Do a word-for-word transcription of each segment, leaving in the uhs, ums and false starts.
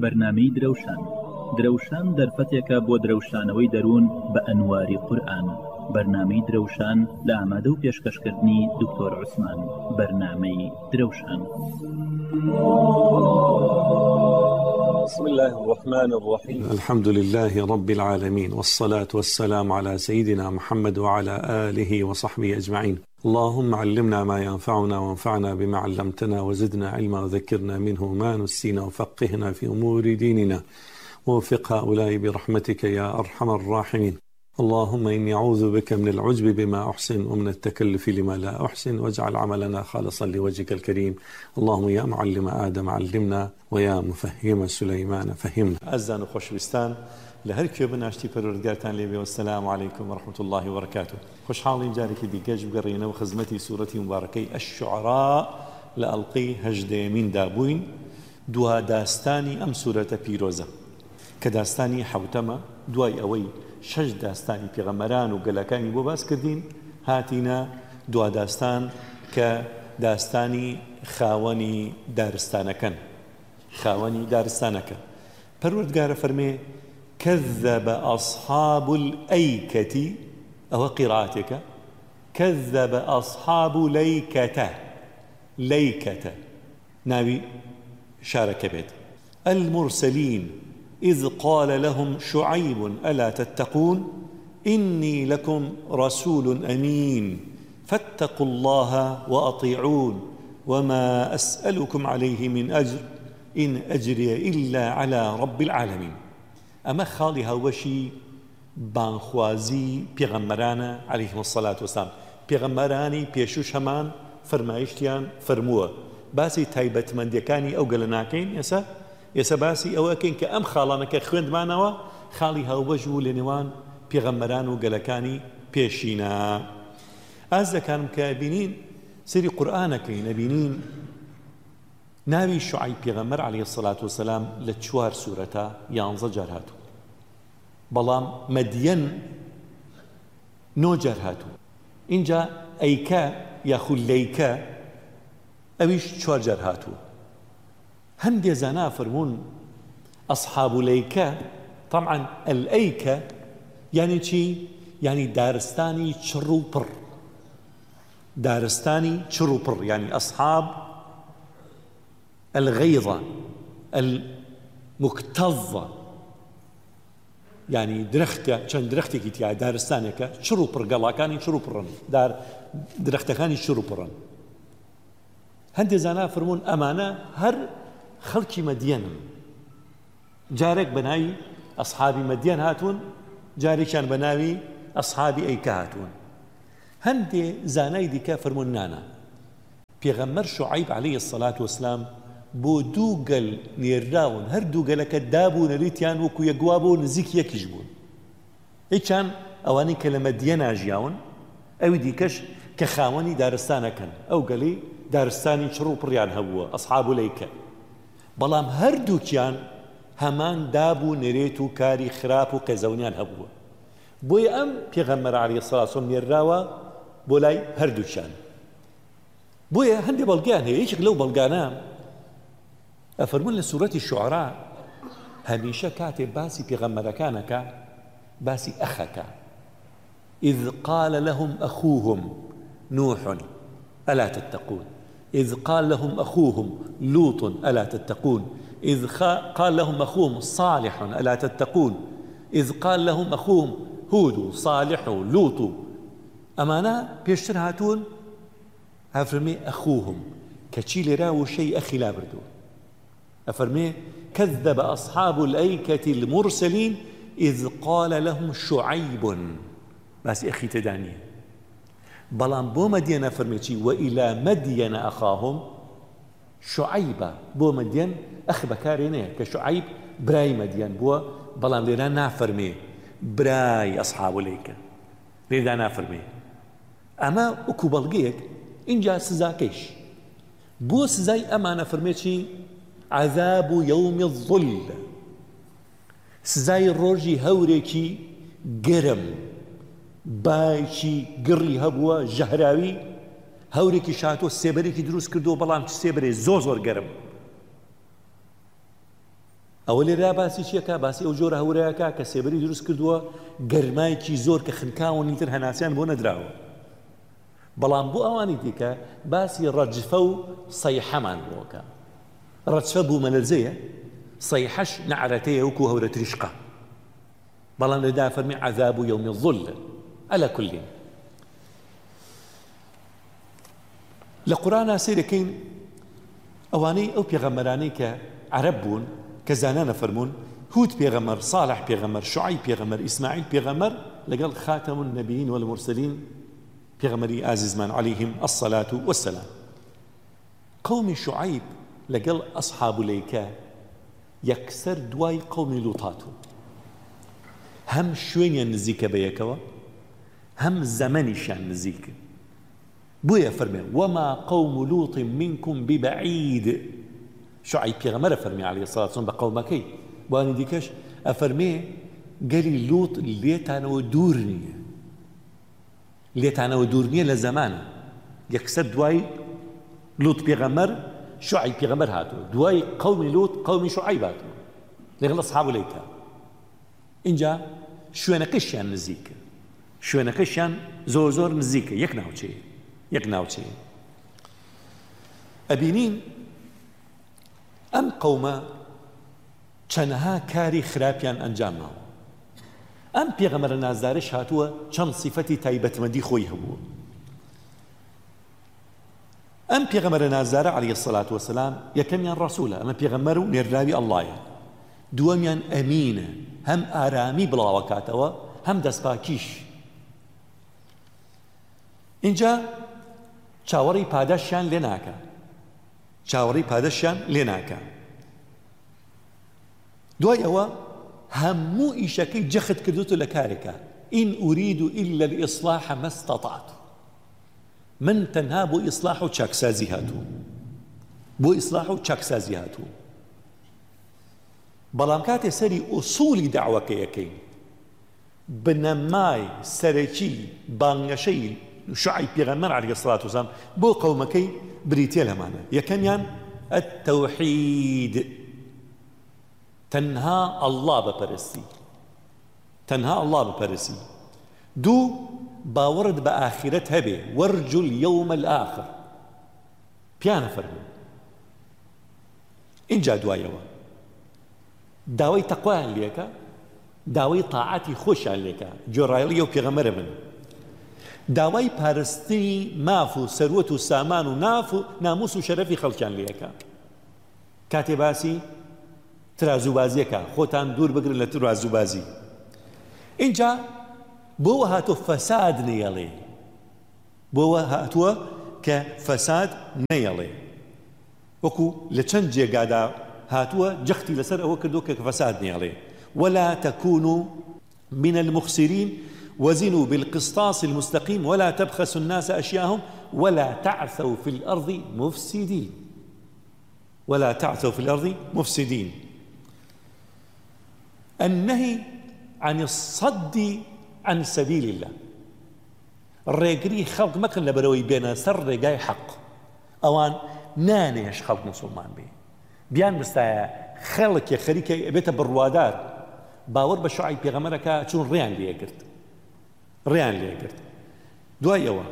بەرنامەی درەوشان درەوشان دەرفەتێکە بۆ درەوشانەوەی دەروون بە ئەنواری قورئان. بەرنامەی درەوشان لە ئامادە و پێشکەشکردنی دکتۆر عوسمان. بەرنامەی درەوشان. بسم الله الرحمن الرحيم. الحمد لله رب العالمين، والصلاة والسلام على سيدنا محمد وعلى آله وصحبه أجمعين. اللهم علمنا ما ينفعنا وانفعنا بما علمتنا وزدنا علما وذكرنا منه ما نسينا وفقهنا في أمور ديننا ووفق هؤلاء برحمتك يا أرحم الراحمين. اللهم إني أعوذ بك من العجب بما أحسن ومن التكلف لما لا أحسن، واجعل عملنا خالصا لوجهك الكريم. اللهم يا معلم آدم علمنا ويا مفهم سليمان فهمنا. أزان خوشوستان لهر كيو بناشتي پروردگارتان لێبێ، والسلام عليكم ورحمة الله وبركاته. خوشحاڵین جارێکی دیگەش بگەڕێنەوە خزمەتی سوورەتی مبارەکەی الشعراء لە ئەڵقەی هەژدەیەمیندا بووین، دوها داستانی ئەم سوورەتە پیرۆزە کە داستانی حەوتەمە. دوای ئەوەی شەش داستانی پێغەمبەران و گەلەکانی بۆ باس کردین، هاتینە دوا داستان کە داستانی خاوەنی دارستانەکەن خاوەنی دارستانەکە. پەروەردگارە فەرمێ كذب أصحاب الأيكة، أو قراءتك كذب أصحاب ليكة ليكة ناوي شارك بيت المرسلين إذ قال لهم شعيب ألا تتقون إني لكم رسول أمين فاتقوا الله وأطيعون وما أسألكم عليه من أجر إن أجري إلا على رب العالمين. أما خاڵی هاوبەشی بانخوازی پێغەمبەرانە عەلەیهیم الصلاة والسلام. پێغەمبەرانی پێشوش هەمان فەرمایشتیان فەرمووە. باسی تایبەتمەندیەکانی ئەو گەلە ناکەین. ئێستا ئێستا باسی ئەوەکەین کە ئەم خاڵانەکە خوێندمانەوە خاڵی هاوبەش بوو لە نێوان پێغەمبەران و گەلەکانی پێشینە. ئاز دەکەم کە بینین سەری قورئانەکەی نەبینین ناوی شعیب پێغەمبەر عەلەیهی الصلاة والسلام لە چوار سوورەتە یانزە جار هاتوو، بەڵام مەدیەن نۆ جار هاتوو. اینجا ئەیکە یاخود لەیکە ئەویش چوار جار هاتووە. هەندێ زانا فەرموون ئەصحاب لەیکە طبعا ئەلئەیکە یعنی چی؟ یعنی دارستانی چڕ و پڕ، دارستانی چڕ و پڕ، یعنی ئەصحاب الغيظة المكتظة، يعني درختة چەند درختێکی تیا دارستانێکە چڕ و پڕگەڵاکانی چڕ و پڕن، دار درختەکانی چڕ و پڕن. هەندێ زانا فەرموون ئەمانە هەر خەڵکی مەدیەنن، جارێک بە ناوی ئەصحابی مەدیەن هاتوون، جارێکیان بە ناوی ئەصحابی ئەیکە هاتوون. هەندێ زانای دیکە فەرموون نانە پێغەمبەر شوعیب عەلەیهی الصلاة والسلام بۆ دوو گەل نێراون، هەر دوو گەلەکە دابوون ریتیان وەکو یەکوا بوو، نزیک یەکیش بوون. یەکیان ئەوانەی کە لە مەدیەنا ژیاون، ئەوی دیکەش کە خاوەنی دارستانەکەن، ئەو گەلەی دارستانی چڕ و پڕیان هەبووە ئەصحاب لەیکە. بەڵام هەردووکیان هەمان دابوو نەرێت و کاری خراپ و قەزەونیان هەبووە. بۆیە ئەم پێغەمبەر عەلەیهی الصلاة والسلام نێراوە بۆ لای هەردووکیان. بۆیە هەندێک بەڵگیان هەیە. یەکێک لەو بەڵگانە ئەفەرمون لە سوورەتی شوعراء هەمیشە کاتێ باسی پێغەمبەرەکانەکە باسی ئەخەکە. إذ قال لهم أخوهم نوح ألا تتقون، إذ قال لهم أخوهم لوط ألا تتقون، إذ قال لهم أخوهم صالح ألا تتقون، إذ قال لهم أخوهم هود صالح لوط. ئەمانە پێشتر هاتوون هەفرمێ ئەخوهم کەچی لێرا وشەی ئەخی لا بردووە. أفرمي كذب أصحاب الأيكة المرسلين إذ قال لهم شعيب، بس أخي تدانيه بلان بو مدين أفرميتي وإلى مدين أخاهم شعيبة. بو مدين أخ بكارينه كشعيب براي مدين بو، بلان لنا نافرمي براي أصحاب الأيكة لنا نافرمي. أما أكو بلغيك إنجا سزاكيش بو سزاي أما نافرميتي عذاب يوم الظل، سزای ڕۆژی هەورێکی گەرم بایکی گڕی هەبووە ژەهراوی هەورێکی شاتۆ سێبەرێکی دروست کردو بەڵام سێبەرێ زۆر زۆر گەرم ئەوە لێرا باسی چیەکە؟ باسی ئەو جۆرە هەورەیەکە کە سێبەری دروست کردووە گەرمایکی زۆر کە خنکاوە نیتر هەناسیان بۆ نەدراوە. بەڵام بۆ ئەوانی دیکە باسی ڕەجفە و سەیحەمان بۆکە. ڕەجفە بوو مەلەرزەیە، سەیحەش نەعرەتەیە وەکو هەورە تریشقە. بەڵام لەدا فەرمی عەذاب یەومی الظل ئەلا کولین. لە قورئانە سەیرەکەین ئەوانەی ئەو پێغەمبەرانەی کە عەرەب بوون کە زانانە فەرموون هود پێغەمبەر، صالح پێغەمبەر، شوعەیب پێغەمبەر، ئیسماعیل پێغەمبەر لەگەڵ خاتەم النەبیین والمرسەلین پێغەمبەری ئازیزمان عەلەیهیم الصەلاة والسەلام. قەومی شوعەیب لەگەڵ ئەسحاب الەیکە یەکسەر دوای قەومی لووط هاتوون. هەم شوێنیان نزیکە بەیەکەوە، هەم زەمەنیشیان نزیکە. بۆیە فەرمێ وەما قەوم لووط منکم ببەعید. شوعەیب پێغەمبەرە فەرمی عەلەیهی سەڵاتو وەسەلام بە قەومەکەی، وانی دیکەش ئەفەرمێ گەلی لووط لێتانەوە دوور نییە، لێتانەوە دوور نییە لە زەمانە. یەکسەر دوای لووط پێغەمبەر شوعەیب پێغەمبەر هاتووە، دوای قەومی لووط قەومی شوعەیب هاتووە لەگەڵ ئەسحاب الەیکە. اینجا شوێنەکەشیان نزیکە، شوێنەکەشیان زۆر زۆر نزیکە، یەک ناوچەیە یەک ناوچەیە. ئەبینین ئەم قەومە چەندەها کاری خراپیان ئەنجام ماوە. ئەم پێغەمبەرە نازدارش هاتووە چەند سیفەتی تایبەتمەندی خۆی هەبووە. ئەم پێغەمبەرە نازدارە عەلەیهی سەڵات وەسەلام یەکەمیان ڕەسوولە، ئەمە پێغەمبەر و نێردراوی ئەڵڵایە. دووەمیان ئەمینە، هەم ئارامی بڵاوە کاتەوە هەم دەستپاکیش. اینجا چاوەڕی پاداشیان لێ ناکە، چاوەڕی پاداشیان لێ ناکە. دوای ئەوە هەموو ئیشەکەی جەخت کردوتە لە کارێکە. ئین ئوریدو ئیلا الئیصلاح ما استطعت. من تەنها بۆ ئیصلاح و چاکسازی هاتووم، بۆ ئیصلاح و چاکسازی هاتووم. بەڵام کاتێ سەری ئوسوولی داوەکە یەکەین، بنەمای سەرەکی بانگەشەی شوعەیب پێغەمبەر عەلەیهی سەڵات وسەلام بۆ قەومەکەی بریتیە لەمانە. یەکەمیان التەوحید، تەنها ئەڵڵا بپەرستی، تەنها ئەڵڵا بپەرستی. دوو، باوەڕت بە ئاخرەت هەبێ، وەرجو اليوم الآخر، پیانە فەرموو. اینجا دوایەوە داوای تەقوایان لێکە، داوای تاعاتی خۆشیان لێکە، جۆڕایەڵی ئەو پێغەمبەرە بن. داوای پارستنی ماف و سەروەت و سامان و ناف و ناموس و شەرەفی خەڵکیان لێکە. کاتێ باسی ترازوبازیەکە، خۆتان دوور بگرن لە ترازوبازی. اینجا بۆوە هاتووە فەساد نەیەڵێ، بۆوە هاتووە کە فەساد نەیەڵێ. وەکو لە چەند جێگادا هاتووە جەختی لەسەر ئەوە کردو کە فەساد نەیەڵێ. ولا تكونوا من المخسرين وزنوا بالقسطاس المستقيم ولا تبخسوا الناس أشياءهم ولا تعثوا في الأرض مفسدين، ولا تعثوا في الأرض مفسدين. النهي عن الصد عن سبيل الله، ڕێگری خەڵک مەکەن لە بەرەوەی بێنە سەر ڕێگای حەق. ئەوان نانێش خەڵک موسڵمان بێ، بیان بستایە خەڵکێ خەریکە بێتە بڕوادار، باوەڕ بە شوعەیب پێغەمبەرەکە چون ڕێیان لێ کرد، ڕێیان لێ کرد. دوای ئەوە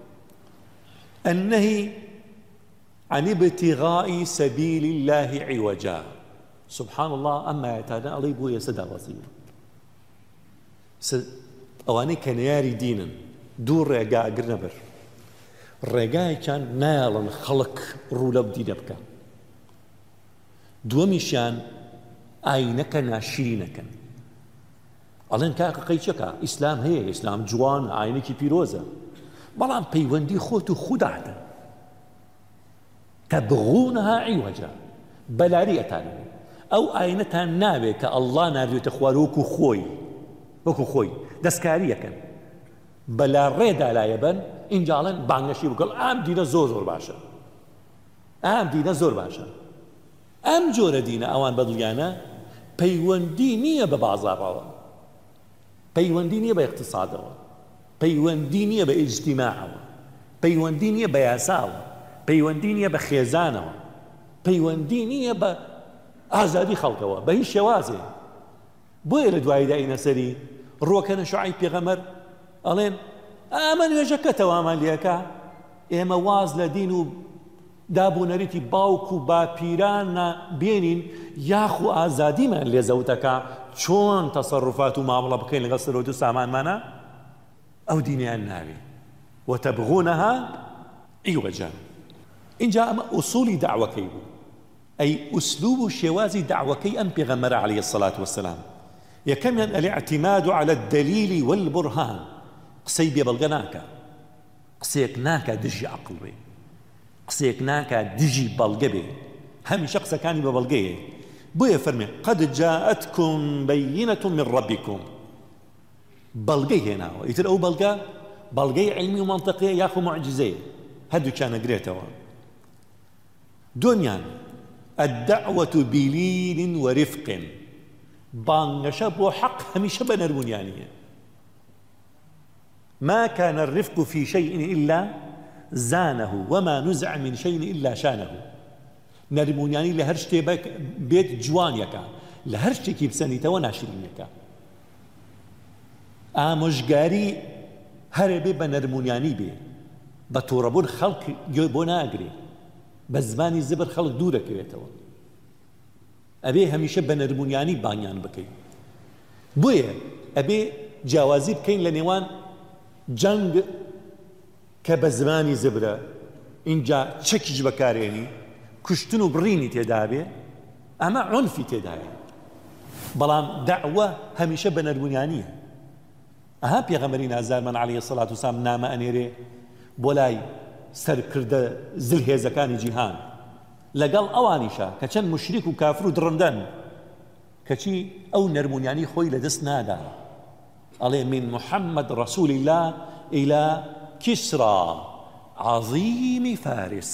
النهي عن ابتغاء سبيل الله عوجا. سبحان الله، ئەمما ئاەتانە ئەڵێی بۆ ئێستا داوەزیوە. ئەوانەی کە نەیاری دینن دوو ڕێگا ئەگر نەبەر، ڕێگایەکیان نایەڵن خەڵک ڕوو لەو دینە بکە، دووەمیشیان ئاینەکە ناشرینەکەن. ئەڵێن کاکە قەیچەکە ئیسلام هەیە، ئیسلام جوان ئاینێکی پیرۆزە، بەڵام پەیوەندی خۆت و خودعتە. تەبغونها عیوەجا، بەلاری ئەتانەوێ. ئەو ئاینەتان ناوێت کە ئەڵڵا ناردوێتە خوار وەکو خۆی، وەکو خۆی دەستکاری یەکەن، بەلا ڕێدا لایە بن. ئینجاڵێن بانگەشی بکەڵ ئەم دینە زۆر زۆر باشە، ئەم دینە زۆر باشە. ئەم جۆرە دینە ئەوان بەدڵیانە پەیوەندی نییە بە بازاڕەوە، پەیوەندی نییە بە اقتصادەوە، پەیوەندی نییە بە ئیجتیماعەوە، پەیوەندی نییە بە یاساوە، پەیوەندی نییە بە خێزانەوە، پەیوەندی نییە بە ئازادی خەڵکەوە بە هیچ شێوازێ. بۆیە لە دوای داینە سەری ڕۆکەنە شوعەیب پێغەمبەر ئەڵێن ئەمە نوێژەکەتەوە ئەمان لێکە، ئێمە واز لە دین و دابوونەریتی باوک و باپیران بێنین یاخو ئازادیمان لێ زەوتەکە چۆن تەسەڕوفات و مامەڵە بکەین لەگەڵ سەرۆت و سامانمانە ئەو دینیان ناوێ وتەبغونەها عیوەجا. اینجا ئەمە ئوسوڵی داعوەکەی بوو، ئەی ئوسلوب و شێوازی داعوەکەی ئەم پێغەمبەرە عەلەیهی السەڵات وەسەلام. یەکەمیان الاعتماد على الدلیل والبرهان، قسەی بێبەڵگە ناکە، قسەیەک ناکە دژی عەقڵ بێ، قسەیەک ناکە دژی بەڵگە بێ، هەمیشە قسەکانی بە بەڵگەیە. بۆیە فەرمێ قەد جاءتكم بەیینەة من ربکم، بەڵگەی هێناوە. ئیتر ئەو بەڵگە بەڵگەی علمی و منطقیە یاخو معجزەیە، هەردووکیان ئەگرێتەوە. دومیان الدعوة بلين ورفق، بانگەشە بۆ حەق هەمیشە بە نەرمونیانیە. ما كان الرفق في شيء إلا زانه وما نزع من شيء إلا شانه. نەرمونیانی لە هەر شتێ بێت جوانیەکە، لە هەر شتێکی بسەنیتەوە ناشرینیەکە. ئامۆژگاری هەرێ بێ بە نەرمونیانی بێ، بە تووڕەبوون خەڵک گوێ بۆ ناگرێ، بە زمانی زبر خەڵک دوورەکەوێتەوە. ئەبێ هەمیشە بە نەرمونیانی بانیان بکەین. بۆیە ئەبێ جیاوازی بکەین لە نێوان جەنگ کە بە زمانی زبرە اینجا چەکیش بەکارێنی، کوشتن و بڕینی تێدا بێ، ئەمە عونفی تێدایە. بەڵام دەعوە هەمیشە بە نەرمونیانیە. ئەها پێغەمبەری نازارمان عەلەیهی السەڵات وسەلام نامە ئەنێرێ بۆ لای سەرکردە زلهێزەکانی جیهان لەگەڵ ئەوانیشە کە چەند مشریک و کافر و دڕندەن، کەچی ئەو نەرمونیانی خۆی لەدەست نادا. ئەڵێ من محەممەد ڕەسوول الله إلى كسرى عظيم فارس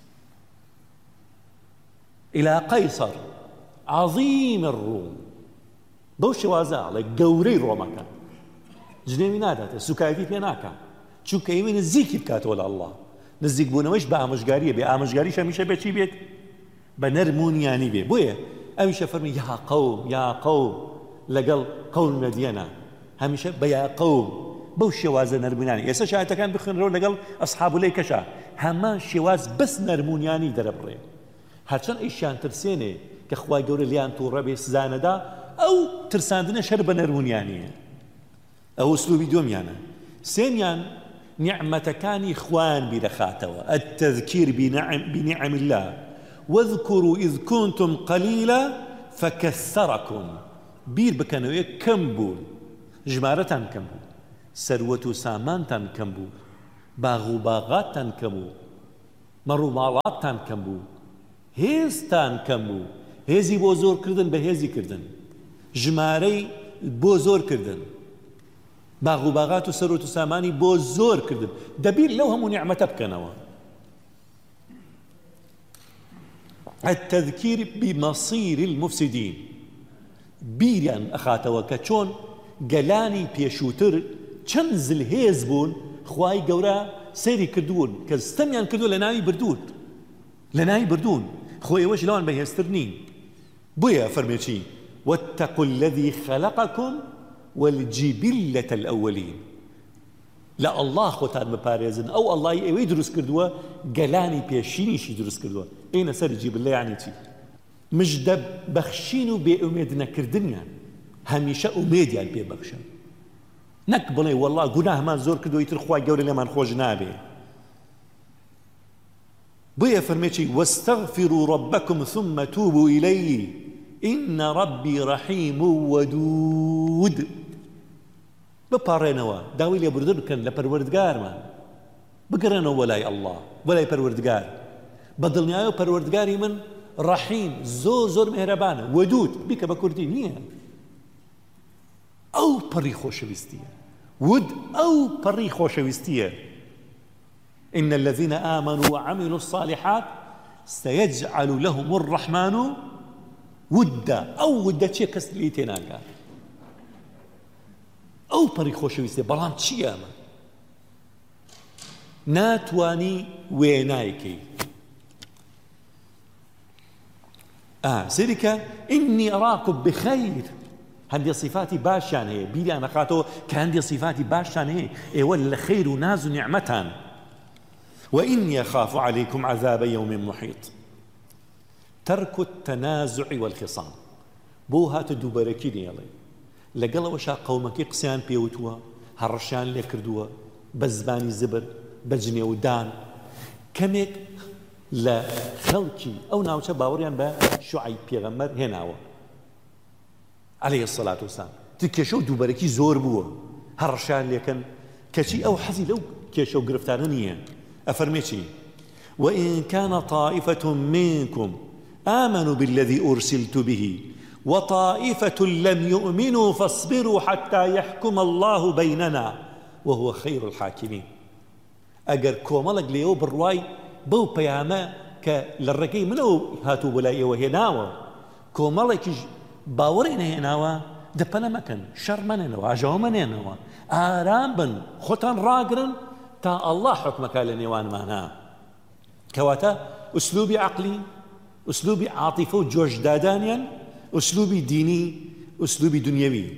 إلى قيصر عظيم الروم. بەو شێوازە ئەڵێ گەورەی ڕۆمەکە جنێوی ناداتە، سوکایەتی پێ ناکە، چونکە ئەوێ نزیکی بکاتەوە لە ئەڵڵا. نزیک بوونەوەیش بە ئامۆژگاریە بێ، ئامۆژگاریش هەمیشە بێ چی بێت؟ بە نەرمونیانی بێ. بۆیە ئەویشە فەرمی یا قەوم یا قەوم لەگەڵ قەوم مەدیەنە، هەمیشە بە یا قەوم بەو شێوازە نەرمونیانی. ئێستا شایەتەکان بخوێنرەوە لەگەڵ ئەسحاب الەیکەشە، هەمان شێواز بەس نەرمونیانی دەرەبڕێ. هەرچەند ئیشیان ترسێنێ کە خوای گەورە لیان تووڕە بێ سزانەدا، ئەو ترساندنە شەر بە نەرمونیانیە. ئەو ئوسلوبی دومیانە. سێمیان نعمەتەکانی خوان بیرەخاتەوە، التذکیر بنعم الله واذكروا إذ كنتم قليلا فكثركم. بیر بکەنەوە کەم بوون، ژمارەتان کەم بوو، سەروەت و سامانتان کەم بوو، باغ و باغاتتان کەم بوو، مەڕ و ماڵاتتان کەم بوو، هێزتان کەم بوو، هێزی بۆ زۆرکردن بە هێزی کردن، ژمارەی بۆ زۆر کردن، باغ و باغات و سەروەت و سامانی بۆ زۆر کردن. دەبیر لەو هەموو نیعمەتە بکەنەوە. التذکیر بمەصیر المفسدین، بیریان ئەخاتەوە کە چۆن گەلانی پێشووتر چەند زلهێز بوون، خوای گەورە سەیری کردوون کە ستەمیان کردو لە ناوی بردوون، لە ناوی بردوون، خۆی ئێوەش لەوان بەهێزتر نین. بۆیە فەرمێ چی؟ واتقوا الذي خلقكم والجبلة الأولين. لا الله خۆتان بپارێزن، ئەو ئەڵڵای ئێوەی دروست کردووە گەلانی پێشینیشی دروست کردووە. ئینە سەر جیبلە یعنی چی؟ مژدە بەخشین و بێ ئومێد نەکردنیان، هەمیشە ئومێدیان پێ بەخشن، نەک بڵێ وەڵڵا گوناهمان زۆر کردووە ئیتر خوای گەورە لێمان خۆش نابێ. بۆیە فەرمێ چی؟ واستغفروا ربكم ثم توبوا إليه إن ربي رحيم ودود. بپارێنەوە، داوای لێبوردن بکەن لە پەروەردگارمان، بگەڕێنەوە وەلای ئەڵڵا، وەلای پەروەردگار. بەدڵنیایە پەروەردگاری من ڕەحیم، زۆر زۆر مهرەبانە، وەدود بیکە بە کوردی نییە، ئەو پەڕی خۆشەویستیە، ود ئەو پەڕی خۆشەویستیە. إن الذين آمنوا وعملوا الصالحات سيجعل لهم الرحمن ودا. ئەو ودە چیە کەس لی تێناگات، ئەو پەڕی خۆشەویستیە. بەڵام چیە ئەمە؟ ناتوانی وێنایکەی. آه سيرك إني أراكم بخير هندي صفاتي باشان هي بيلي أنا خاتو كهندي صفاتي باشان هي إيه ولا خير وناز نعمتان وإني أخاف عليكم عذاب يوم محيط. ترك التنازع والخصام بو هات دووبەرەکی نێڵێ لەگەڵەوەشا قەومەکەی قسەیان پێوتووە هەڕەشیان لێ کردووە بە زمانی زبر بە جنێودان کەمێک لە خەڵکی ئەو ناوچە باوەڕیان بە شوعەیب پێغەمبەر هێناوە عەلەیهی السەڵات وەسەلام کێشە و دووبەرەکی زۆر بووە هەڕەشیان لێکەن کەچی ئەو حەزی لەو کێشە و گرفتانە نییە ئەفەرمێ چی وإن كان طائفة منكم آمنوا بالذي أرسلت به وطائفة لم يؤمنوا فاصبروا حتى يحكم الله بيننا وهو خير الحاكمين. أجر كومالك ليو برواي بو بياما كالرقي منو هاتو بلاي وهناوا كومالك باورين هناوا دبنا مكان شر مننوا عجو مننوا آرام بن خطان راقرن تا الله حكمك لنيوان معنا كواتا أسلوبي عقلي أسلوبي عاطفة وجوش دادانيا أسلوبي ديني أسلوبي دنيوي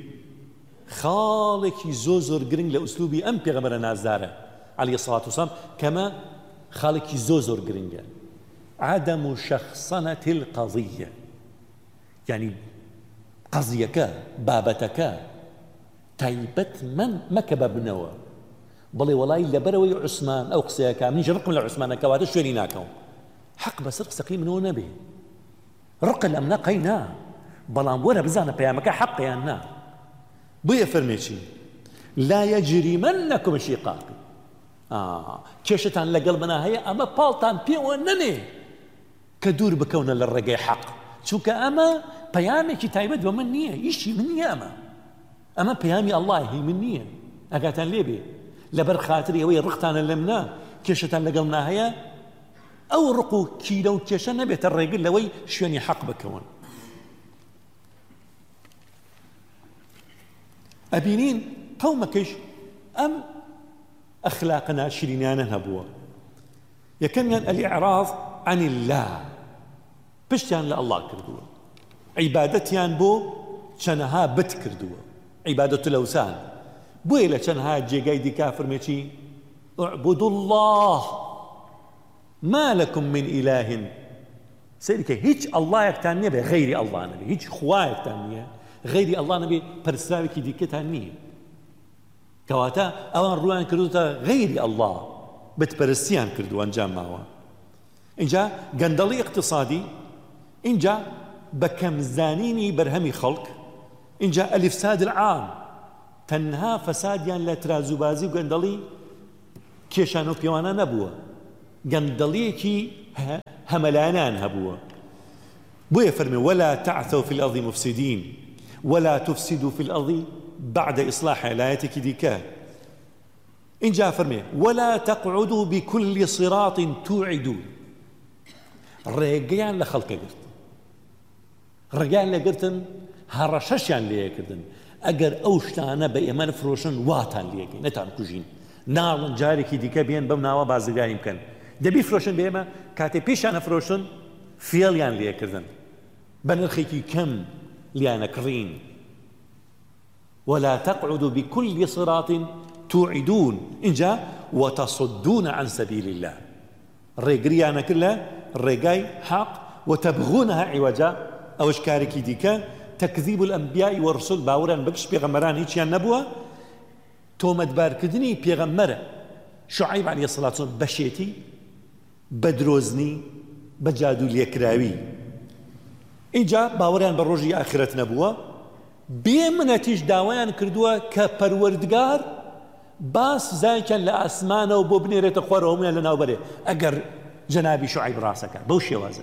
خالك زوزر قرنج لأسلوبي أم بيغمر نازدارة عليه الصلاة والسلام كما خالك زوزر قرنج عدم شخصنة القضية يعني قضيك بابتك تايبت من مكب بنوا بلي والله لبروي عثمان أو قصيك من رقم لعثمان كواتا شويني ناكو حق بس رق سقيم منو نبي رق الأمنا قينا بلان ولا بزانا بيامك حق يانا بيا فرميشي لا يجرمنكم شقاقي آه كيشتان لقلبنا هي أما بالتان بيوانني كدور بكونا للرقي حق شو كأما بيامك تايبت ومن نية إشي من نية أما أما بيامي الله هي من نية أقاتان ليبي لبر خاطري هوي رقتان اللمنا كيشتان لقلنا هي أو رقو كيلو كيشان نبيت الرقل لوي شواني حق بكون أبينين قومكش أم أخلاقنا شرينانا هبوا يكن الإعراض عن الله بشتان لله كردوا عبادتيان بو شنها بت كردوا عبادة الأوثان بو إلى شنها جيجاي دي كافر ميشي اعبدوا الله ما لكم من إله سيدك هيج الله يكتانية بغير الله نبي هيج خوا يكتانية غير الله نبي برساوي دي كتانية كواتا أوان روان كردوتا غير الله بتبرسيان كردوان جامعوا إنجا قندلي اقتصادي إنجا بكم زانيني برهمي خلق إنجا الإفساد العام تنها فساديان لا ترازو بازي وقندلي كيشانو بيوانا نبوه قندليكي هملانان هبوه بويا فرمي ولا تعثوا في الأرض مفسدين ولا تفسدوا في الأرض بعد إصلاحها لا يتكي ديكا إن جاء فرمي ولا تقعدوا بكل صراط توعدون رجعان لخلق قرت رجعان لقرتن هرششان ليه كردن أجر أوشتانا بإيمان فروشن واتان ليه نتان كوجين نار جاري ديكا بين بمناوا بازجا يمكن دبي فروشن بيما كاتي بيشان فروشن فيليان ليه كردن بنرخيكي كم ليانا كرين ولا تقعدوا بكل صراط توعدون إن جاء وتصدون عن سبيل الله الرقريانا كلها الرقاي حق وتبغونها عوجا أو اشكاركي ديكا تكذيب الأنبياء والرسل باوران بكش بيغمران هيتشيان نبوة تومد باركدني بيغمرة شعيب عليه الصلاة والسلام بشيتي بدروزني بجادو اليكراوي إن جاء باوران بروجي آخرة نبوة بيمنتيش داوان كردوها كبروردگار باس زايكا لأسمانه وبوبني ريت خوارهم يا لنا وبري أجر جنابي شعيب راسك بوشي وازن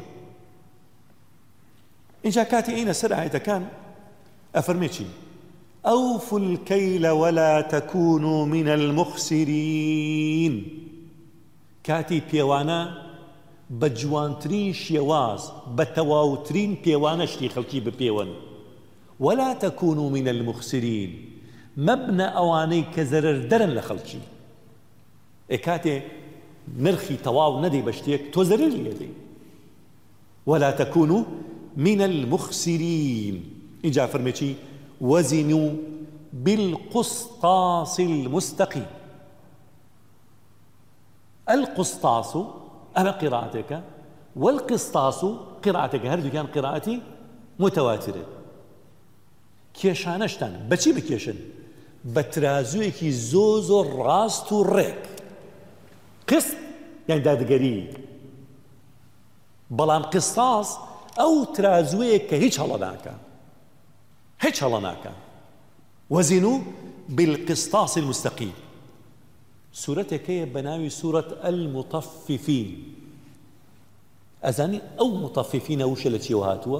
إن جاء كاتي أين سرعة كان أفرميتشي أوفوا الكيل ولا تكونوا من المخسرين كاتي بيوانا بجوانترين شيواز بتواوترين بيوانا شتي خلقي ببيوان ولا تكونوا من المخسرين مبنى أواني كزرر درن لخلقي إكاتي نرخي تواو ندي بشتيك توزرر لي ولا تكونوا من المخسرين. اینجا فەرمێ چی؟ وزنوا بالقسطاس المستقيم. القسطاس أما قراءتك والقسطاس قراءتك هردو كان قراءتي متواترة. كيشانشتان بچی بكيشن بترازويكي زوزو راستو ريك. قسط يعني دادگري، بلان قسطاس أو ترازويك هيج هلناك هيج هلناك. وزنوا بالقسطاس المستقيم. سورتك هي بناوي سورة المطففين. أزاني أو مطففين وشلتي وهاتوا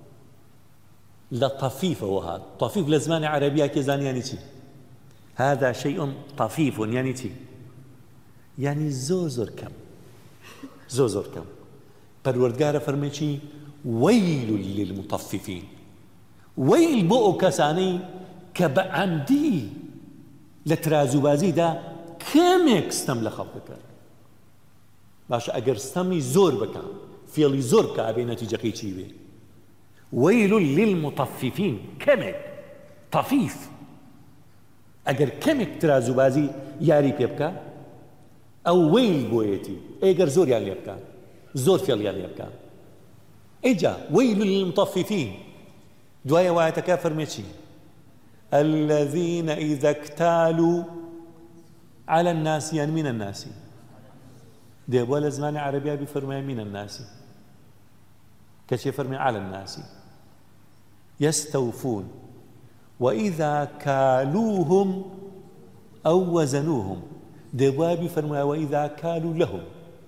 لطفيف وهات. طفيف لزمان عربية كزاني يعني تي هذا شيء طفيف يعني تي يعني زوزر كم زوزر كم. پروردگار فرميشي ويل للمطففين. ويل بو كساني كبعمدي لترازو بازي دا كمك استم لخلقك باش اگر استمي زور بكا فيلي زور كابي نتيجة قيتشي بي. ويل للمطففين كمك طفيف اگر كمك ترازو بازي ياري بيبكا او ويل بويتي اگر زور يعني يبكا زور فيلي يعني يبكا. اجا ويل للمطففين. دوايا وعيتك فرميتشي الذين إذا اكتالوا على الناس يعني من الناس. دي أبوال زمان عربية بفرمي من الناس كشي فرمي على الناس يستوفون وإذا كالوهم أو وزنوهم. دي أبوال بفرمي وإذا كالوا لهم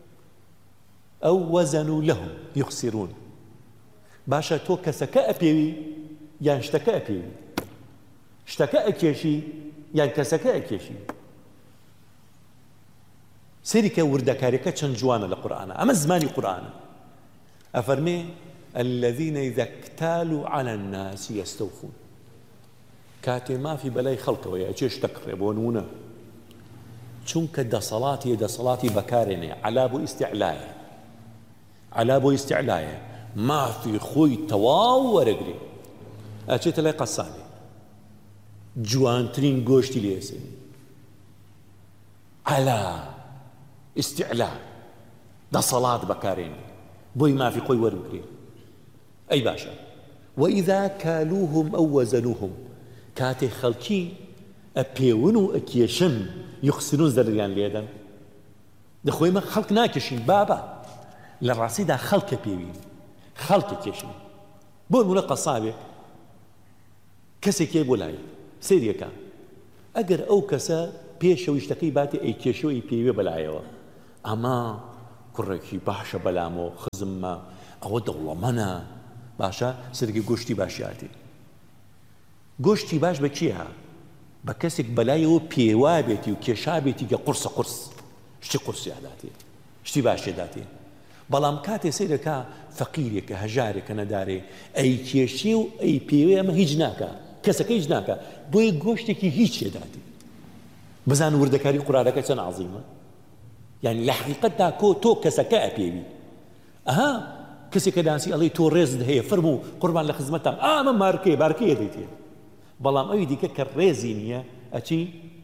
أو وزنوا لهم يخسرون. باشا تو كسكا أبيوي يعني اشتكا أبيوي اشتكا أكيشي يعني كسكا أكيشي. سيرك وردكاريكا چەند جوانە لە قورآنە. ئەمە زمانی قورآنە. ئەفەرمێ الذين إذا اكتالوا على الناس يستوفون. کاتێ مافی بەلای خەڵکەوەیە ئەچێ شتەکڕێ بۆ نمونە چونکە دەسەڵاتی دەسەڵاتی بەکارێنێ عەلا بۆ ئیستیعلایە عەلا بۆ ئیستیعلایە مافی خۆی تەواو وەرەگرێ ئەچێتە لای قەسابێ جوانترین گۆشتی لێسێنێ عەلا استعلاء دەسەڵات بەکارێنێ بۆی مافی خۆی وەربگرێ. ئەی باشە وإذا كالوهم أو وزنوهم کاتێ خەڵکی ئەپێون و ئەکێشن یخسرون زەریان لێدەن. دەخۆی مە خەڵک ناکێشین بابا لە ڕاستیدا خەڵکە پێوین خەڵکە کێشن. بۆ نمونە قەسابێک کەسێکێ بۆ لای سێریەکە ئەگەر ئەو کەسە پێشەویشتەکەی باتێ ئەی کێشەوەی پێوێ بەلایەوە ئەمە کوڕێکی باشە بەلامەوە خزممە ئەوە دەوڵەمەنە باشە سەرگی گۆشتی باشیاتی. گۆشتی باش بە کێها؟ بە کەسێک بەلایەوە پێوا بێتی و کێشا بێتی کە قورسە قورس شتی قورسیاداتێ شتی باشێداتێ. بەڵام کاتێ سەیرەکە فەقیرێکە هەژارێکە نەدارێ ئەی کێشێ و ئەی پێوێ ئەمە هیچ ناکە کەسەکە هیچ ناکە بۆیە گۆشتێکی هیچ شێداتی. بزان وردەکاری قورآنەکە چەند عەزیمە. يعني لە حەقیقەتدا کۆ تۆ کەسەکە ئەپێوی. ئەها کەسێکە دانسی ئەڵێ تۆ ڕێزت هەیە فەرموو قوربان لە خزمەتام ئامە مارکێ بارکەیە دەیتێ. بەڵام ئەوی دیکە کە ڕێزی نییە ئەچی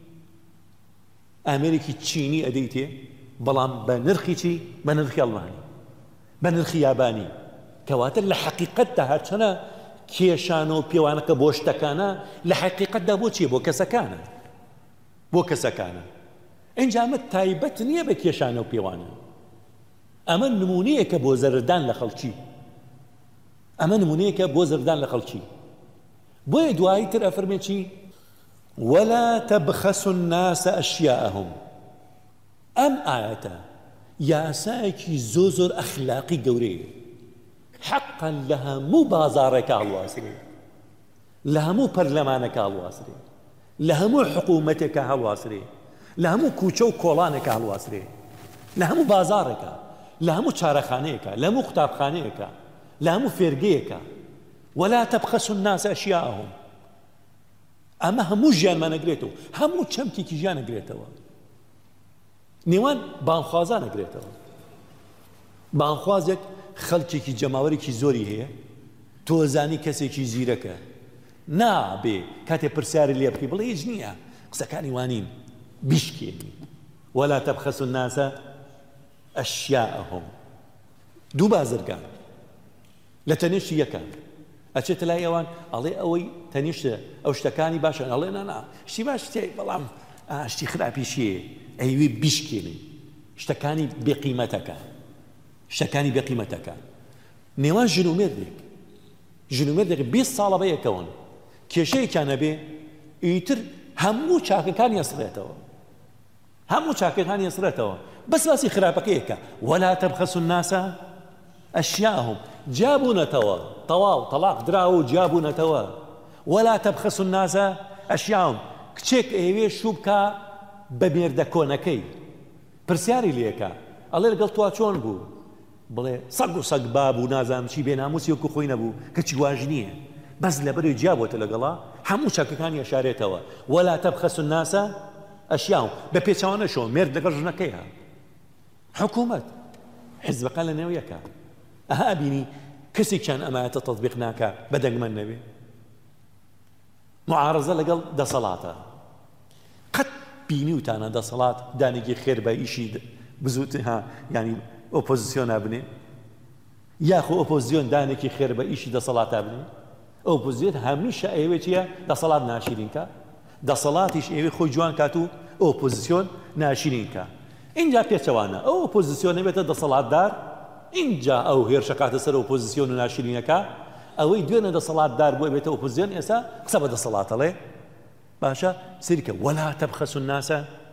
ئامێرێکی چینی ئەدەیتێ بەڵام بە نرخی چی؟ بە نرخی ئەڵمانی بە نرخی یابانی. کەواتە لە حەقیقەتدا هەرچەنە کێشانە و پێوانەکە بۆ شتەکانە لە حەقیقەتدا بۆ چیە؟ بۆ کەسەکانە بۆ کەسەکانە. اینجا ئەمە تایبەت نییە بە کێشانە و پێوانە. ئەمە نمونەیەکە بۆ زەردان لە خەڵکی. ئەمە نمونەیەکە بۆ زەردان لە خەڵکی. بۆیە دوایی تر ئەفەرمێ چی؟ ولا تبخسوا الناس أشياءهم. ئەم ئایەتە یاسایەکی زۆ زۆر ئەخلاقی گەورەیە. حەقا لە هەموو بازاڕێکە هەڵواسرێ لە هەموو پەرلەمانەکە هەڵواسرێ لە هەموو حکوومەتێکە هەڵواسرێ لە هەموو کوچە و کۆڵانێکە هەڵواسرێ لە هەموو بازاڕێکە لە هەموو چارەخانەیەکە لە هەموو قوتابخانەیەکە لە هەموو فێرگەیەکە. ولا تبخسوا الناس أشياءهم. ئەمە هەموو ژیانمان ئەگرێتەوە هەموو چەمکێکی ژیان ئەگرێتەوە. نێوان بانخوازان ئەگرێتەوە. بانخوازێک خەڵکێکی جەماوەرێکی زۆری هەیە تۆزانی کەسێکی زیرەکە نابێ کاتێ پرسیاری لێ بکەی بڵێ هیچ نییە قسەکانی وانین بیشکێنی ولا تبخسوا الناس أشياءهم دوو بازرگان لە تەنیشتی یەکان ئەچێتە لای ئەوان ئەڵێ ئەوەی تەنیشتە ئەو شتەکانی باشن ئەڵێ نانا شتی باش تێ بەڵام شتی خراپیشیە ئەیوێ بیشکێنی شتەکانی بێقیمەتەکە شتەکانی بێقیمەتەکە نێوان ژن و مێردێک ژن و مێردێک بیست ساڵە بەیەکەون کێشەیەکیان هەبێ ئیتر هەموو چاکەکان یەسڕێتەوە هەموو چاکەکان یەسڕێتەوە بەس باسی خراپەکەیەکە ولا تبخسوا الناس أشياءهم جابونەتەوە تەواو تەلاق دراوە و جابونەتەوە ولا تبخسوا الناس أشياءهم کچێک ئێوێ شوو بکە بە مێردە کۆنەکەی پرسیاری لێکە ئەڵێ لەگەڵ توا چۆن بوو بڵێ سەگ و سەگ بابوو نازانم چی بێناموسی وەکو خۆی نەبوو کەچی واژ نییە بەس لەبەرەوەی جیابۆتە لەگەڵا هەموو چاکەکانی ئەشارێتەوە ولا تبخسوا الناس أشياءهم بە پێچاوانەشەوە مێرد لەگەڵ ژنەکەیە حکوومەت حیزبەکان لە نێو یەکە ئەها بینی کەسێکیان ئەمایەتە تەطبیق ناکە بەدەنگمەن نەبێ معارەزە لەگەڵ دەسەڵاتە قەت بینی وتانە دەسەڵات دانێکی خێر بە ئیشی بزوت ها ینی ئۆپۆزیسیۆنا بنێ یاخۆ ئۆپۆزیۆن دانێکی خێر بە ئیشی دەسەڵاتە بنێ ئۆپۆزیۆن هەمیشە ئەوێ چیە دەسەڵات ناشرینکە دەسەڵاتیش ئێوێ خۆی جوان کات و ئۆپۆزیسیۆن ناشرینکە اینجا پێچەوانە ئەو ئۆپۆزیسیۆنە بێتە دەسەڵاتدار اینجا ئەو هێرشە کاتە سەر ئۆپۆزیسیۆن و ناشرینەکە ئەوەی دوێنە دەسەڵاتدار بۆ بێتە ئۆپۆزیسیۆن ئێستا قسە بە دەسەڵاتەڵێ باشە سریکە ولا تبخسوا الناس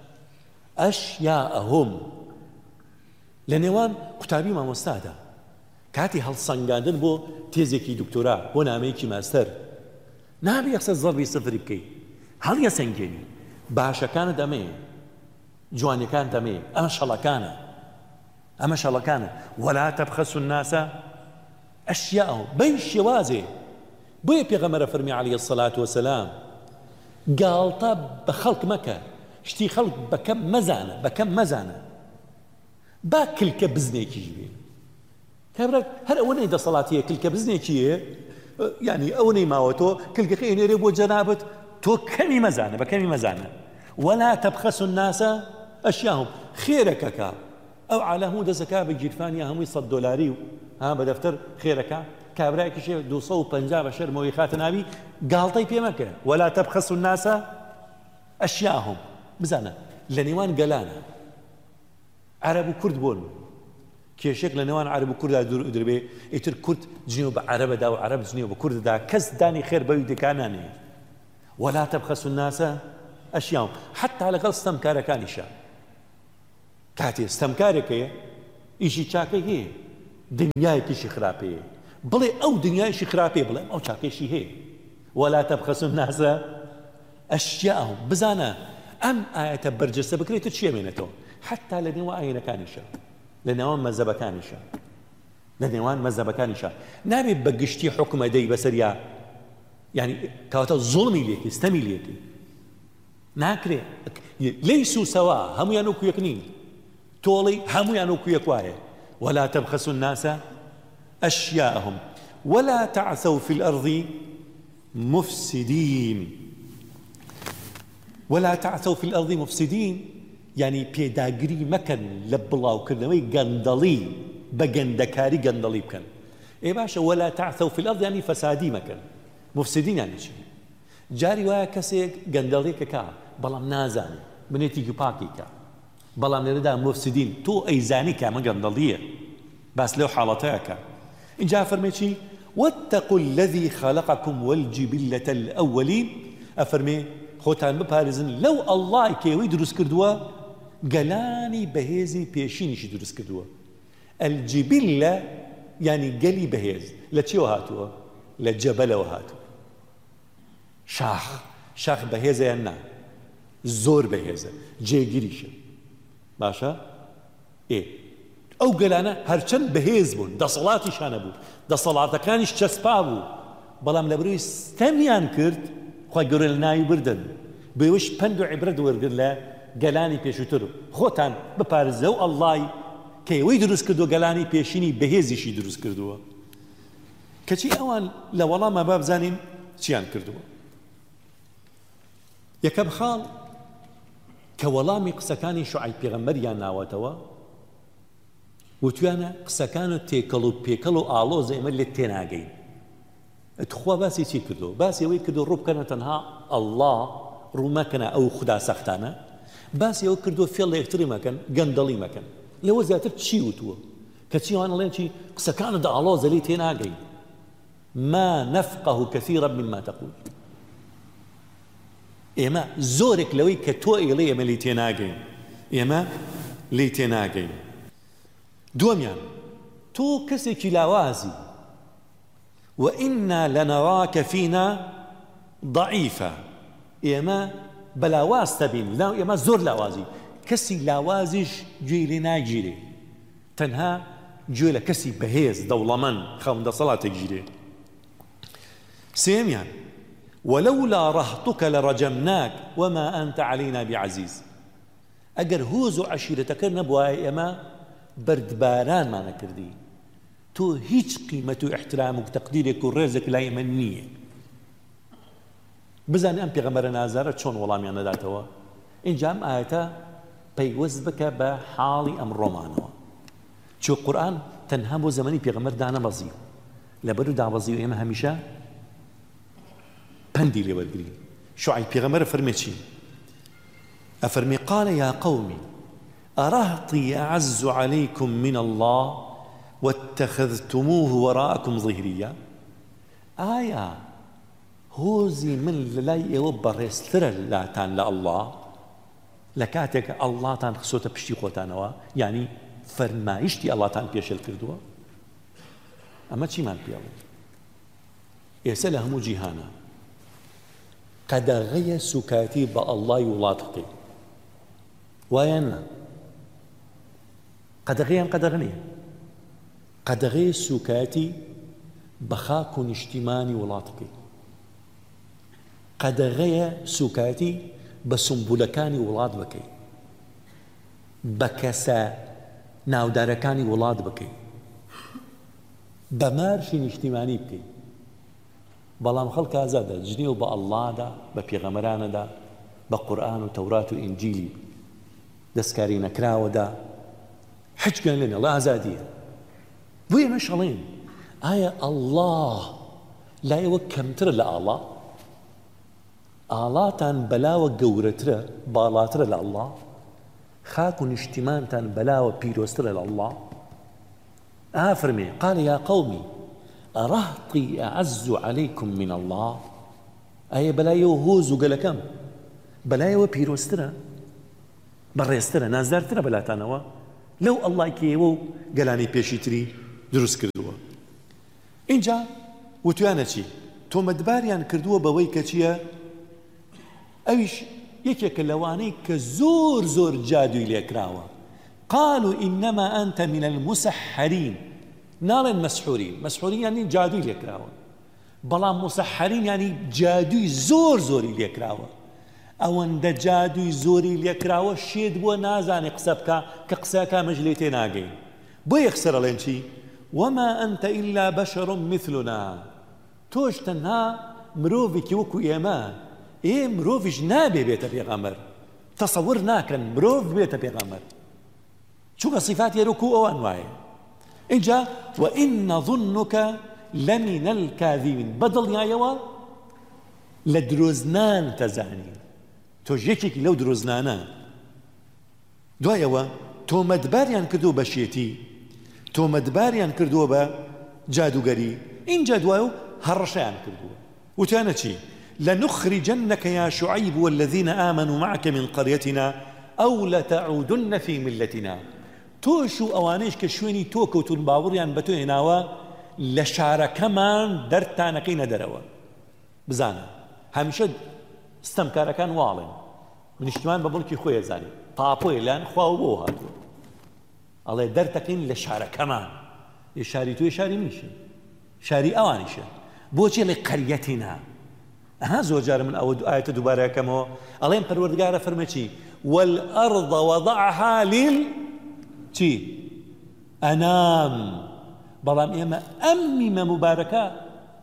أشياءهم لە نێوان قوتابی مامۆستادا کاتی هەڵسەنگاندن بۆ تێزێکی دکتۆرا بۆ نامەیەکی ماستەر نابێ یەکسەر زەڕبی سفری بکەی هەڵیەسەنگێنی باشەکانت ئەمەیە جوانەکان ئەمەیە ئەمە شەڵەکانە ئەمە شەڵەکانە ولا تبخسوا الناس أشياءهم بەی شێوازێ بۆیە پێغەمبەر فەرمی عەلەیهی السەڵات وەسەلام گاڵتە بە خەڵک مەکە شتی خەڵک بەکەم مەزانە بەکەم مەزانە با کلکە بزنێکیش بێ کابرا هەر ئەوەنەی دەسەڵاتیە کلکە بزنێکیە یعنی ئەوەنەی ماوە تۆ کلکەکە ئێنێرێ بۆ جەنابەت تۆ کەمی مەزانە بەکەمی مەزانە ولا تبخسوا الناس أشياءهم خێرەکەکە ئەو عالە هەموو دەزەکا بە گیرفانی هەمووی سەد دۆلاری و ها بە دەفتەر خێرەکە کابراایکیشێ دووسە و پەنجا بە شەرمەوەی خاتە ناوی گاڵتەی پێ مەکە ولا تبخسوا الناس أشياءهم بزانە لە نێوان گەلانە عەرەب و کورد بۆن کێشێک لە نێوان عەرەب و کووردا دروبێ ئیتر کورد جنێو بە عەرەبەدا و عەرەب جنێو بە کورددا کەس دانی خێر بەوی دەکانانێ ولا تبخسوا الناس أشياءهم حتى لەگەڵ ستەمکارەکانیشە کاتێ ستەمکارێکەیە ئیشی چاکەی هەیە دنیایەکیشی خراپەیە بڵێ ئەو دنیایشی خراپێ بڵێ ئەو چاکەیشی هەیە ولا تبخسوا الناس أشياءهم بزانە ئەم ئاەتە بەرجەستە بکرێتە چی ئەمێنێتەوە حتا لە نێوان ئاینەکانیشە لە نێوان مەزەبەکانیشە لە نێوان مەزەبەکانیشە نابێت بە گشتی حکومە دەی بەسەریا یعنی کەواتە زوڵمی لێکی ستەمی لێکی ناکرێ لەیسوا سەوا هەمویان وەکو یەک نین تۆڵی هەمویان وەکو یەک وایە ولا تبخسوا الناس أشياءهم ولا تعثوا في الأرض مفسدين ولا تعثوا في الأرض مفسدين يعني پێداگری مەکەن لە بڵاوکردنەوەی گەندەڵی بە گەندەکاری گەندەڵی بکەن ئێ باشە ولا تعثوا في الأرض يعني فەسادی مەکەن مفسدين يعني چی جاری وایە کەسێک گەندەڵێکەکە بەڵام نازانێ بنێتێکی پاکیکە بەڵام لێرەدا مفسدين تۆ ئەیزانی کە ئەمە گەندەڵیە باس لەو حاڵەتەیەکە اینجا فەرمێ چی واتقوا الذي خلقكم والجبلة الأولين أفرمي خۆتان بپارێزن لەو ئەڵڵای کێوەی دروست کردووە گەلانی بەهێزی پێشینیشی دروست کردووە الجبلة يعني گەلی بەهێز لە چیەوە هاتووە لە جەبەلەوە هاتووە شاخ شاخ بەهێزە یان نا زۆر بەهێزە جێگیریشە باشە ئێ ئەو گەلانە هەرچەند بەهێز بوون دەسەڵاتیشانە بوو دەسەڵاتەکانیش چەسپا بوو بەڵام لەبەرەوەی ستەمیان کرد خۆی گەورە لە ناوی بردن بێوەش پند و عیبرەت وەرگرت لە گەلانی پێشووتر خۆتان بپارێزە و ئەڵڵای کەیەوەی دروست کردووە گەلانی پێشینی بەهێزیشی دروست کردووە کەچی ئەوان لە وەڵامە با بزانین چیان کردووە. یەکەم خاڵ کە وەڵامی قسەکانی شوعیب پێغەمبەریان ناوەتەوە وتویانە قسەکان و تێکەڵ و پێکەڵ و ئاڵۆز ئێمە لێت تێناگەین. خوا باسی چی کردو؟ باسی ئەوەی کردو ڕوو بکەنە تەنها ئەڵڵا ڕوومەکەنە ئەو خوددا سەختانە، باسی ئەوە کردو فێڵ لە یەکتری مەکەن، گەندەڵی مەکەن. لەوە زیاتر چی وتووە؟ کەچی ئەوان ئەڵێن چی قسەکانت ئاڵۆزە لێ تێناگەین. ما نفقه كثيرا مما تقول. ئێمە زۆرێک لەوەی کە تۆ ئێڵێ ئێمە لێ تێناگەین، ئێمە لێ تێناگەین. دووەمیان تۆ کەسێکی لاوازی وإنا لنراك فينا ضعيفا، ئێمە بەلاواز تەبین، ئێمە زۆر لاوازی. کەسی لاوازیش گوێی لێ ناگیرێ، تەنها گوێ لە کەسی بەهێز دەوڵەمەند خەوندە سەڵاتێک گیرێ. سێمیان ولولا رهطك لرجمناك وما أنت علينا بعزيز. ئەگەر هۆز و عەشیرەتەکە نەبووایە ئێمە بەردبارانمانە کردی، تۆ هیچ قیمەت و احترام و تەقدیرێک و ڕێزێک لای من نییە. بزانێ ئەم پێغەمبەرە نازارە چۆن وەڵامیان نەداتەوە. اینجا ئەم ئاەتە پەیوەست بکە بە حاڵی ئەم ڕۆمانەوە، چۆ قورئان تەنها بۆ زەمەنی پێغەمبەر دانەبەزی، لەبەر و دابەزی و ئێمە هەمیشە پەندی لێ وەرگرین. شوعیب پێغەمبەر فەرمێ چی؟ ئەفەرمێ قال يا قوم أرهطي أعز عليكم من الله واتخذتموه وراءكم ظهريا. ئایا هۆزی من لەلای ئێوە بەڕێزترە لاتان لە ئەڵڵا لە کاتێک ئەڵڵاتان خسۆتە پشتی خۆتانەوە، یعنی فەرمایشتی ئەڵڵاتان پێشێل کردووە؟ ئەمە چیمان پێڵێ؟ ئێستا لە هەموو جیهانە قەدەغەیە سوکاتی بە ئەڵڵای وڵات بکەین، وایە نا؟ قەدەغەیان قەدەغە نییە، قەدەغەیە سوکاتی بە خاک و نیشتیمانی وڵات بکەین، قەدەغەیە سوکاتی بە سمبولەکانی وڵات بکەین، بە کەسە ناودارەکانی وڵات بکەین، بە مارشی نیشتیمانی بکەین. بەڵام خەڵک ئازادە جنێو بە ئەڵڵادا، بە پێغەمبەرانەدا، بە قورئان و تەورات و ئینجیلی دەستکاری نەکراوەدا حچ گوێن لێ نەڵێ ئازادیە. بۆ ئێمە شەڵێن ئایا ئەڵڵا لایەوە کەمترە لە ئاڵا؟ ئاڵاتان بەلاوە گەورەترە باڵاترە لە ئەڵڵا؟ خاک و نیشتیمانتان بەلاوە پیرۆسترە لە ئەڵڵا؟ ئا فەرمێ قال يا قومي أرهطي أعز عليكم من الله. ئایا بەلایەوە هۆز و گەلەکەم بەلایەوە پیرۆسترە بەڕێزترە نازدارترە بەلاتانەوە لەو ئەڵڵای کێوە و گەلانی پێشی تری دروست کردووە؟ اینجا وتویانە چی؟ تۆمەتباریان کردووە بەوەی کە چییە؟ ئەویش یەکێکە لەوانەی کە زۆر زۆر جادووی لێکراوە. قالوا إنما أنت من المسحرين. ناڵێن مەسحوورین، مەسحوورین یانی جادووی لێکراوە، بەڵام مسەحەرین یانی جادووی زۆر زۆری لێکراوە. ئەوەندە جادووی زۆری لێکراوە شێت بووە نازانێ قسە بکە کە قسەکە مەژ لێ تێ ناگەین. بۆ یەکسەر ئەڵێن چی؟ وما أنت إلا بشر مثلنا. تۆش تەنها مرۆڤێکی وەکو ئێمە، ئێ مرۆڤیش نابێ بێتە پێغەمبەر، تەسەور ناکەن مرۆڤ بێتە پێغەمبەر، چونکە صفاتی وەکو ئەوان وایە. اینجا وإن ظنك لمن الكاذبين. بەدڵنیایەوە لە درۆزنان تەزانین، تۆش یەکێکی لەو درۆزنانە. دوایەوە تۆمەتباریان کردووە بە شێتی، تۆمەتباریان کردووە بە جادوگەری. اینجا دوایە و هەڕەشەیان کردووە. وتیانە چی؟ لنخرجنك يا شعيب والذين آمنوا معك من قريتنا أو لتعودن في ملتنا. تۆش و ئەوانەیش کە شوێنی تۆ کەوتون باوەڕیان بە تۆ هێناوە لە شارەکەمان دەرتانەکەینە دەرەوە. بزانە هەمیشە ستەمکارەکان واڵێن، نیشتیمان بە بڵکی خۆی ئەزانێ، پاپۆی لایەن خوا و بۆ هاتووە، ئەڵێ دەرتەکەین لە شارەکەمان. یە شاری تۆی شاری میشە، شاری ئەوانیشە. بۆچی لێ قەریەتینا؟ ئەها زۆر جارە من ئەوە ئاەتە دووبارە یەکەمەوە ئەڵێن پەروەردگارە فەرمێ چی؟ والأرض وضعها لل چی؟ ئەنام. بەڵام ئێمە ئەم میمە مبارەکە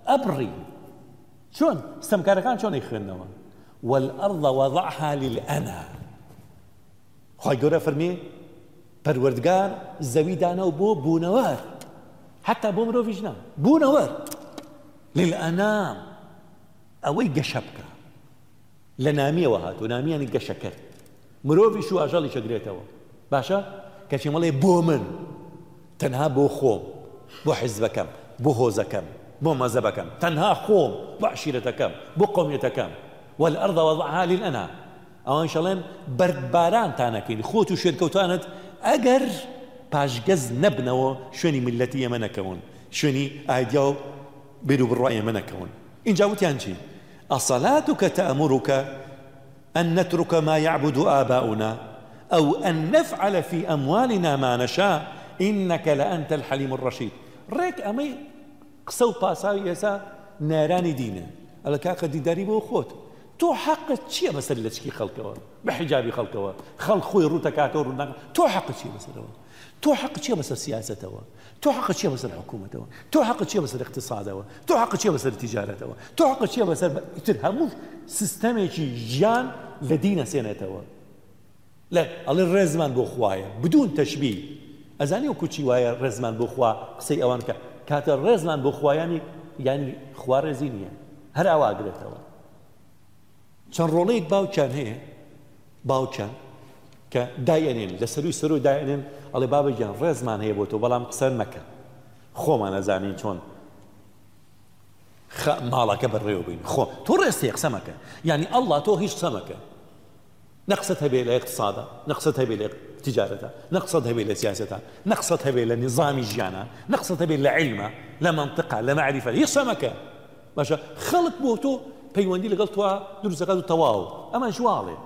ئەبڕی چۆن ستەمکارەکان چۆن ئەیخوێندنەوە والأرض وضعها للأنا خی گەورە فەرمێ پەروەردگار زەوی دانەوە بۆ بوونەوەر حتا بۆ مرۆڤیش نا بوونەوەر للأنام ئەوەی گەشە بکە لە نامیەوە هاتوو نامیانی گەشە کرد مرۆڤیش و ئاژەڵی چەگرێتەوە باشە کەچی مەڵێ بۆ من تەنها بۆ خۆم بۆ حیزبەکەم بۆ هۆزەکەم بۆ مەزەبەکەم تەنها خۆم بۆ عشیرەتەکەم بۆ قۆمیەتەکەم والأرض وضعها للأنام ئەوان شەڵێن بەردبارانتانەکەین خۆت و شوێنکەوتانت ئەگەر پاشگەز نەبنەوە شوێنی ملەتی ئێمە نەکەون شوێنی ئایدیا و بێر و بڕای ئێمە نەکەون اینجا وتیان چی أصلاتك تأمرك أن نترك ما يعبد آباؤنا أو أن نفعل في أموالنا ما نشاء إنك لأنت الحليم الرشيد ڕێک ئەمەی قسە و پاساوی ئێسا نارانی دینە ئەلە کاکە دیداری بۆ خۆت تۆ حەقت چییە بەسەر لە چکی خەڵکەوە بە حیجابی خەڵکەوە خەڵک خۆی ڕووتەکاتەوە ڕووناکە تۆ حەقت چییە بەسەرەوە تۆ حەقت چییە بەسەر سیاسەتەوە تۆ حەقت چییە بەسەر حکوومەتەوە تۆ حەقت چییە بەسەر اقتصادەوە تۆ حەقت چییە بەسەر تیجارەتەوە تۆ حەقت چییە بەسەر ئیتر هەموو سیستەمێکی ژیان لە دینە سێنێتەوە لە ئەڵێ ڕێزمان بۆ خوایە بدون تەشبیه ئەزانی وەکو چی وایە ڕێزمان بۆ خوا قسەی ئەوان کە کاتە ڕێزمان بۆ خوایانی یعنی خوا ڕێزی نییە هەر ئاواگرێتەوە چەند ڕۆڵەیەک باوکیان هەیە باوکیان کە دایەنێن لە سەروی سەرۆی دایەنێن ئەڵێ بابەجیان ڕێزمان هەیە بۆ تۆ بەڵام قسە مەکە خۆمان نەزانین چۆن ماڵەکە بەڕێوە بین خۆ تۆ ڕێستەیە قسە مەکە یعنی ئەڵڵا تۆ هیچ قسە مەکە نەقسەت هەبێ لە اقتصادە نەقسەت هەبێ لە تجارەتە نەقسەت هەبێ لە سیاسەتە نەقسەت هەبێ لە نظامی ژیانە نەقسەت هەبێ لە عیلمە لە منطقە لە معریفە هیچ قسە مەکە باشە خەڵک بۆ تۆ پەیوەندی لەگەڵ تۆ دروستەکات و تەواو ئەمە ژواڵێ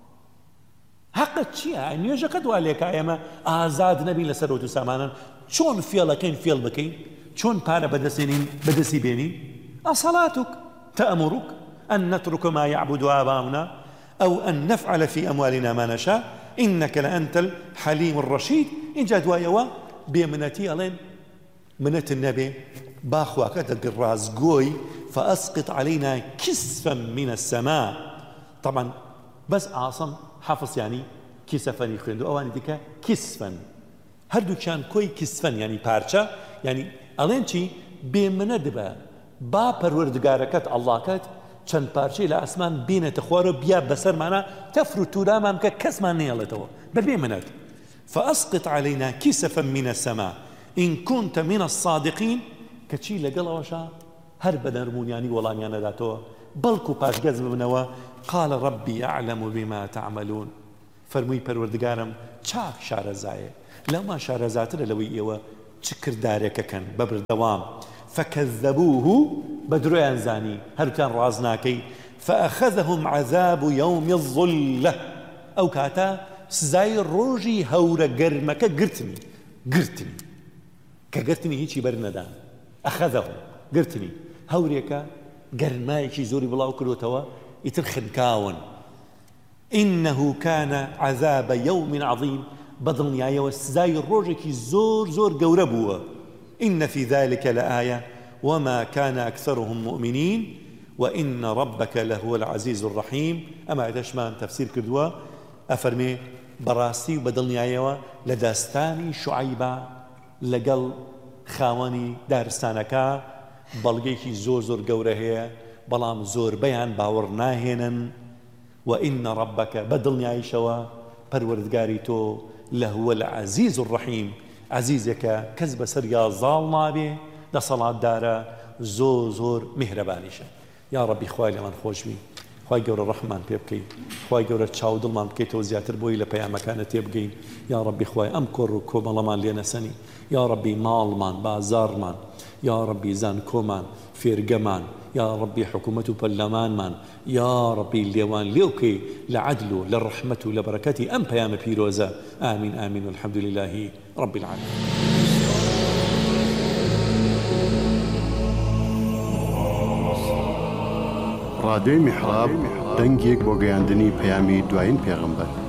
حەقت چییە نوێژەکەت وا لێکا ئێمە ئازاد نەبین لە سەرۆت و سامانن چۆن فێڵەکەین فێڵ بکەین چۆن پارە بەدەستێنین بەدەستی بێنین أصلاتك تأمرك أن نترك ما يعبد آباؤنا أو أن نفعل في أموالنا ما نشاء إنك لأنت الحليم الرشيد إن جاء دوايا بمنتي ألين منت النبي باخواك الراس قوي فأسقط علينا كسفا من السماء طبعا بس عاصم حافظ يعني كسفا يخندو أواني ديكا كسفا هردو كان كوي كسفا يعني بارشا يعني ألين شي بمندبا با پەروەردگارەکەت ئەڵڵاکەت چەند پارچەی لە ئاسمان بینێتە خوارە بیا بەسەرمانە تەفر و توورامان بکە کەسمان نێڵێتەوە بەبێ منەت فأسقط علينا كسفا من السماء إن كنت من الصادقين کەچی لەگەڵەوەشە هەر بە نەرمونیانی وەڵامیان نەداتەوە بەڵکو پاشگەز ببنەوە قال ربي أعلم بما تعملون فەرمووی پەروەردگارم چاک شارەزایە لەما شارەزاترە لەوەی ئێوە چ کردارێکەکەن بەبردەوام فكذبوه بدرويان زاني هل كان رازناكي فأخذهم عذاب يوم الظلة أو كاتا سزاي روجي هورا قرمك قرتني قرتني كقرتني هيجي برندان أخذهم قرتني هوريكا قرمايكي زوري بلاو كروتوا يترخن كاون إنه كان عذاب يوم عظيم بدل نهاية والسزاي روجي زور زور قوربوا إن في ذلك لآية وما كان أكثرهم مؤمنين وإن ربك لهو العزيز الرحيم أما عدشمان تفسير كردوا أفرمي براسي وبدل نهاية لداستاني شعيبة لقل خاواني دارستانكا بلغيكي زور زور قوره هي بلام زور بيان باور ناهنا وإن ربك بدل نهاية شوا پروردگاری تو لهو العزيز الرحيم عزيزك كذب سريا ظالنا به دا صلاة دارا زور زور مهربانيشة يا ربي خوالي من خوش بي خواهی گەورە ڕەحمان پێ بکەین خواهی گەورە چاو دڵمان بکەیتەوە زیاتر بۆی لە پەیامەکانە تێبگەین یا ڕەبی خوای ئەم کۆڕ و کۆمەڵەمان لێ نەسەنی یا ڕەبی ماڵمان بازارمان یا ڕەبی زان کۆمان فێرگەمان یا ڕەبی حکوومەت و پەرلەمانمان یا ڕەبی لێوان لێوکەی لە عەدل و لە ڕەحمەت و لە بەرەکەتی ئەم پەیامە پیرۆزە ئامین ئامین والحەمد لله رب العالمین. ڕادیۆی میحراب دەنگێک بۆ گەیاندنی پەیامی دوایین پێغەمبەر.